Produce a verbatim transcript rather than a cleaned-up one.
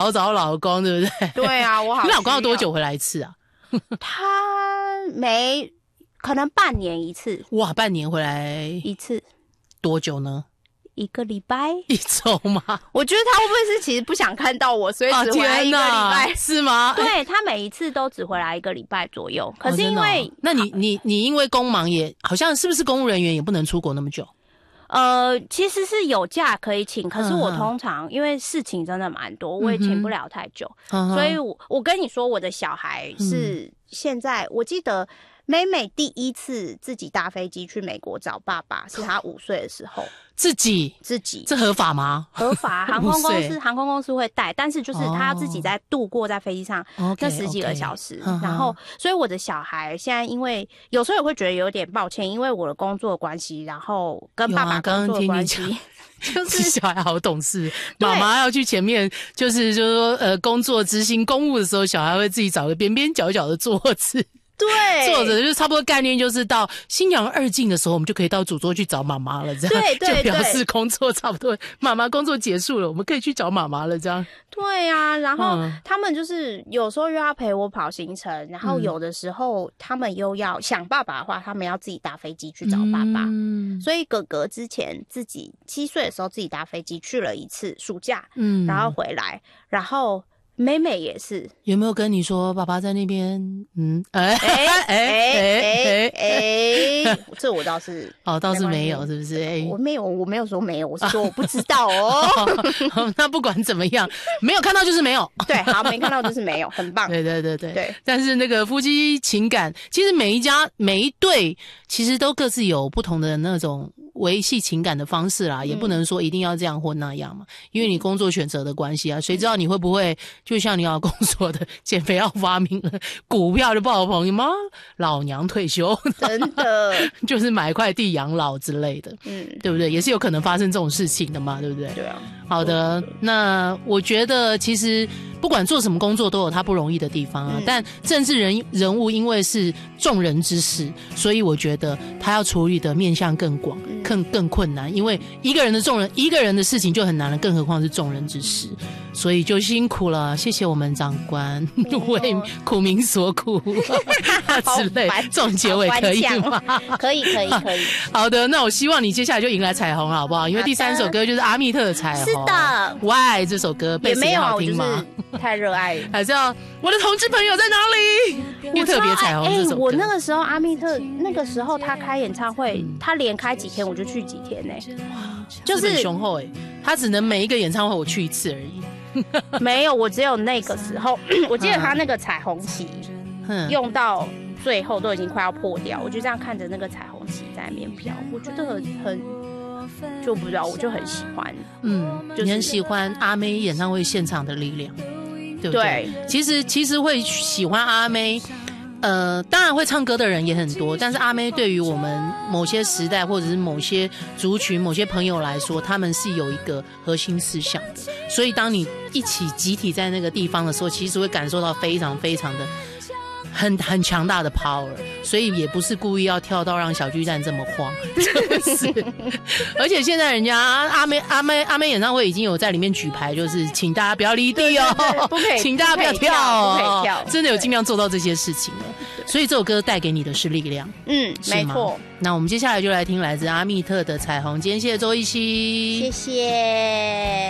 好找老公，对不对？ 对啊，我好。 你老公要多久回来一次啊？ 他没可能半年一次。 哇，半年回来一次， 多久呢？ 一个礼拜， 一周吗？ 我觉得他会不会是其实不想看到我，所以只回来一个礼拜？ 啊、是吗？ 对，他每一次都只回来一个礼拜左右。可是因为， 哦哦、那你你你因为公忙也好像是不是公务人员也不能出国那么久？ 呃，其实是有假可以请，可是我通常、嗯、因为事情真的蛮多，我也请不了太久，嗯、所以我我跟你说，我的小孩是现在，嗯、我记得。妹妹第一次自己搭飞机去美国找爸爸，是她五岁的时候。 自己自己这合法吗？ 合法，航空公司航空公司会带，但是就是她要自己在度过在飞机上那十几个小时。Oh, okay, okay. 然后，所以我的小孩现在因为有时候也会觉得有点抱歉，因为我的工作的关系，然后跟爸爸工作的关系。 就是小孩好懂事，妈妈要去前面，就是就是说呃工作执行公务的时候，小孩会自己找个边边角角的桌子。 对， 坐着就是差不多概念，就是到新娘二进的时候，我们就可以到主桌去找妈妈了，这样对对对， 就表示工作差不多，妈妈工作结束了，我们可以去找妈妈了，这样。 对啊，然后他们就是有时候又要陪我跑行程，然后有的时候他们又要想爸爸的话，他们要自己搭飞机去找爸爸。嗯，所以哥哥之前自己七岁的时候自己搭飞机去了一次暑假，嗯，然后回来，然后。妹妹也是， 有没有跟你说爸爸在那边？嗯，哎哎哎哎哎，这我倒是哦，倒是没有，是不是？哎， 我没有，我没有说没有，我是说我不知道哦。 哦那不管怎么样，没有看到就是没有。 对，好，没看到就是没有，很棒。 对对对对对。 但是那个夫妻情感，其实每一家每一对，其实都各自有不同的那种维系情感的方式啦，也不能说一定要这样或那样嘛，因为你工作选择的关系啊，谁知道你会不会？就像你老公说的，减肥药发明了，股票就爆棚吗？老娘退休， 真的就是买块地养老之类的，嗯，对不对？也是有可能发生这种事情的嘛，对不对？ 对啊。 好的，那我觉得其实不管做什么工作都有他不容易的地方啊，嗯、但政治人人物因为是众人之事，所以我觉得他要处理的面向更广、嗯、更更困难，因为一个人的众人一个人的事情就很难了，更何况是众人之事，所以就辛苦了。谢谢我们长官、哦、为苦民所苦之类，这种结尾可以吗？ 可以可以可以。 好的，那我希望你接下来就迎来彩虹了，好不好？因为第三首歌就是阿密特的彩虹。 是的 ，Why 这首歌贝斯也好听吗？ 也没有，我就是太热爱了。 还是要我的同志朋友在哪里？因为特别彩虹这首歌。 欸、我那个时候阿密特那个时候他开演唱会，嗯、他连开几天我就去几天呢、欸， 就是很雄厚哎、欸，他只能每一个演唱会我去一次而已。 没有，我只有那个时候，我记得他那个彩虹旗、嗯、用到最后都已经快要破掉，我就这样看着那个彩虹旗在那边飘，我觉得很很就不知道，我就很喜欢。嗯，就是、 你很喜欢阿妹演唱会现场的力量，对不对？对，其实其实会喜欢阿妹。呃，当然会唱歌的人也很多，但是阿妹对于我们某些时代或者是某些族群、某些朋友来说，他们是有一个核心思想的。所以当你一起集体在那个地方的时候，其实会感受到非常非常的很很强大的 power。所以也不是故意要跳到让小巨蛋这么慌，就是而且现在人家阿妹阿妹阿妹演唱会已经有在里面举牌，就是请大家不要离地哦， 对对对，不可以， 请大家不要跳哦， 不可以跳， 真的有尽量做到这些事情了。所以这首歌带给你的是力量， 嗯，没错。 那我们接下来就来听来自阿密特的《彩虹》。今天谢谢周一希， 谢谢。